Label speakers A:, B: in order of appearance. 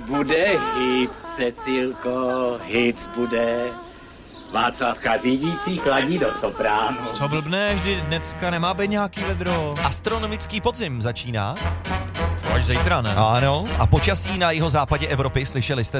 A: Bude hic, Cecilko, hic bude. Václavka řídící chladí do sopránu.
B: Co blbne, vždy dneska nemá být nějaký vedro.
C: Astronomický podzim začíná.
B: Až zítra, ne?
C: Ano, a počasí na jihozápadě Evropy, slyšeli jste